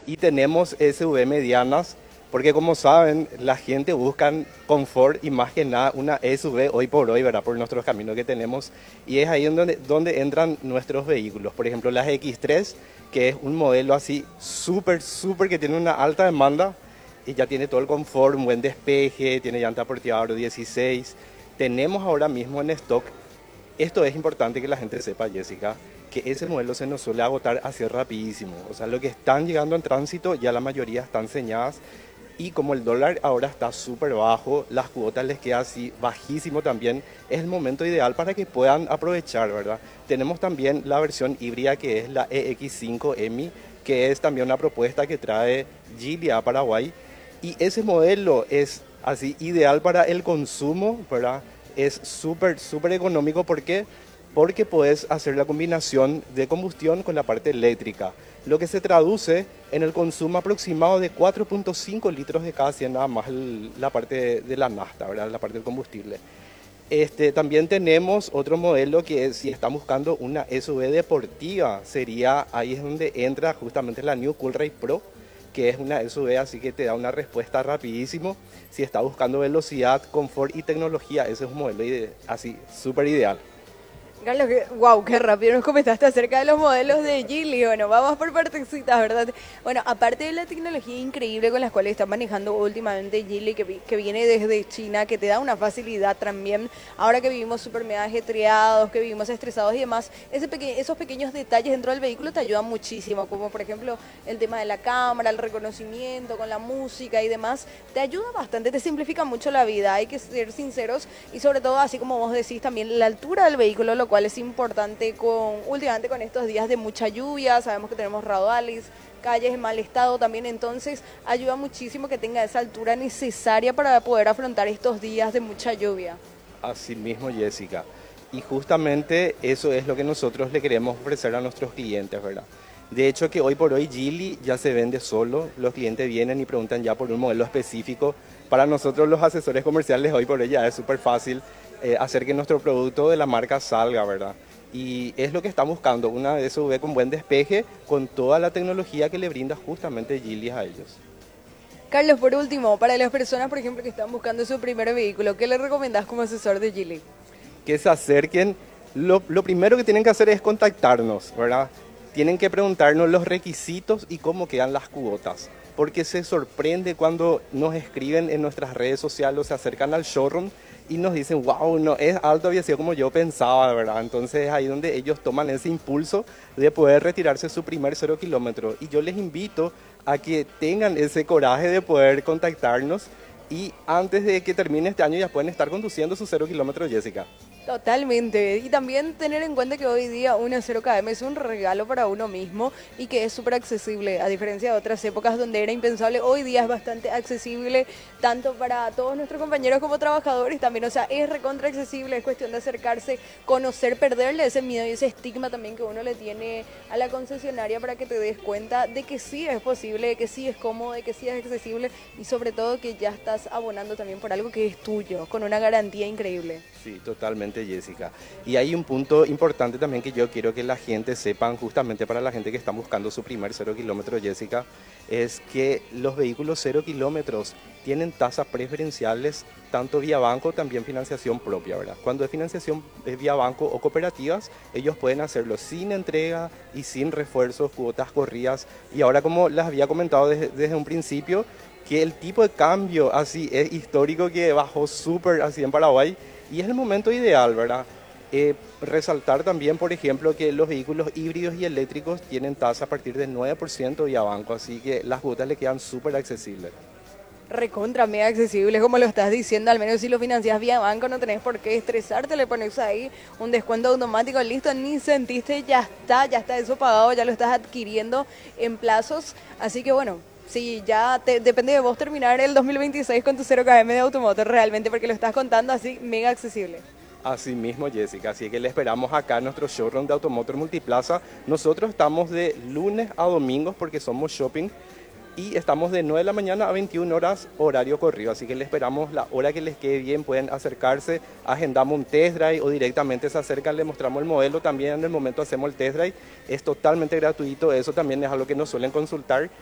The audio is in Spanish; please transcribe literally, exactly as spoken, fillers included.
Y tenemos S U V medianas, porque como saben, la gente busca confort y más que nada una S U V hoy por hoy, ¿verdad? Por nuestros caminos que tenemos. Y es ahí en donde, donde entran nuestros vehículos. Por ejemplo, las X tres, que es un modelo así súper, súper que tiene una alta demanda y ya tiene todo el confort, un buen despeje, tiene llanta deportiva aro dieciséis. Tenemos ahora mismo en stock. Esto es importante que la gente sepa, Jessica, que ese modelo se nos suele agotar así rapidísimo. O sea, lo que están llegando en tránsito, ya la mayoría están señadas. Y como el dólar ahora está súper bajo, las cuotas les queda así bajísimo también, es el momento ideal para que puedan aprovechar, ¿verdad? Tenemos también la versión híbrida que es la E X cinco M I, que es también una propuesta que trae Geely a Paraguay. Y ese modelo es así ideal para el consumo, ¿verdad? Es súper, súper económico. ¿Por qué? Porque puedes hacer la combinación de combustión con la parte eléctrica, lo que se traduce en el consumo aproximado de cuatro punto cinco litros de cada cien, nada más el- la parte de, de la nafta, ¿verdad? La parte del combustible. Este, también tenemos otro modelo que es, si están buscando una S U V deportiva, sería ahí es donde entra justamente la New Coolray Pro, que es una S U V así que te da una respuesta rapidísimo. Si está buscando velocidad, confort y tecnología, ese es un modelo ide- así súper ideal. Carlos, que, wow, qué rápido nos comentaste acerca de los modelos de Geely. Bueno, vamos por partecitas, ¿verdad? Bueno, aparte de la tecnología increíble con las cuales está manejando últimamente Geely, que, vi- que viene desde China, que te da una facilidad también, ahora que vivimos súper mega ajetreados, que vivimos estresados y demás, ese peque- esos pequeños detalles dentro del vehículo te ayudan muchísimo, como por ejemplo el tema de la cámara, el reconocimiento con la música y demás, te ayuda bastante, te simplifica mucho la vida, hay que ser sinceros y sobre todo, así como vos decís, también la altura del vehículo, lo cual es importante con últimamente con estos días de mucha lluvia, sabemos que tenemos raudales, calles en mal estado también, entonces ayuda muchísimo que tenga esa altura necesaria para poder afrontar estos días de mucha lluvia. Así mismo, Jessica. Y justamente eso es lo que nosotros le queremos ofrecer a nuestros clientes, ¿verdad? De hecho, que hoy por hoy Geely ya se vende solo. Los clientes vienen y preguntan ya por un modelo específico. Para nosotros los asesores comerciales hoy por hoy ya es súper fácil eh, hacer que nuestro producto de la marca salga, ¿verdad? Y es lo que están buscando, una S U V con buen despeje, con toda la tecnología que le brinda justamente Geely a ellos. Carlos, por último, para las personas, por ejemplo, que están buscando su primer vehículo, ¿qué le recomendás como asesor de Geely? Que se acerquen. Lo, lo primero que tienen que hacer es contactarnos, ¿verdad? Tienen que preguntarnos los requisitos y cómo quedan las cuotas, porque se sorprende cuando nos escriben en nuestras redes sociales o se acercan al showroom y nos dicen, wow, no es alto, había sido como yo pensaba, ¿verdad? Entonces es ahí donde ellos toman ese impulso de poder retirarse su primer cero kilómetro. Y yo les invito a que tengan ese coraje de poder contactarnos y antes de que termine este año ya pueden estar conduciendo su cero kilómetros, Jessica. Totalmente. Y también tener en cuenta que hoy día una cero km es un regalo para uno mismo y que es súper accesible, a diferencia de otras épocas donde era impensable. Hoy día es bastante accesible, tanto para todos nuestros compañeros como trabajadores también. O sea, es recontra accesible, es cuestión de acercarse, conocer, perderle ese miedo y ese estigma también que uno le tiene a la concesionaria para que te des cuenta de que sí es posible, de que sí es cómodo, de que sí es accesible y sobre todo que ya estás abonando también por algo que es tuyo, con una garantía increíble. Sí, totalmente, Jessica. Y hay un punto importante también que yo quiero que la gente sepan, justamente para la gente que está buscando su primer cero kilómetro, Jessica, es que los vehículos cero kilómetros tienen tasas preferenciales, tanto vía banco, también financiación propia, ¿verdad? Cuando es financiación eh, vía banco o cooperativas, ellos pueden hacerlo sin entrega y sin refuerzos, cuotas corridas. Y ahora, como les había comentado desde, desde un principio, que el tipo de cambio así es histórico que bajó súper así en Paraguay y es el momento ideal, ¿verdad? Eh, resaltar también, por ejemplo, que los vehículos híbridos y eléctricos tienen tasa a partir del nueve por ciento vía banco, así que las cuotas le quedan súper accesibles. Recontra mega accesible, como lo estás diciendo, al menos si lo financias vía banco no tenés por qué estresarte, le pones ahí un descuento automático, listo, ni sentiste, ya está, ya está eso pagado, ya lo estás adquiriendo en plazos, así que bueno, sí, ya te, depende de vos terminar el dos mil veintiséis con tu cero kilómetros de automotor realmente, porque lo estás contando así, mega accesible. Así mismo, Jessica, así que le esperamos acá en nuestro showroom de Automotor Multiplaza. Nosotros estamos de lunes a domingos porque somos shopping y estamos de nueve de la mañana a veintiuna horas horario corrido, así que le esperamos la hora que les quede bien, pueden acercarse, agendamos un test drive o directamente se acercan, le mostramos el modelo, también en el momento hacemos el test drive, es totalmente gratuito, eso también es algo que nos suelen consultar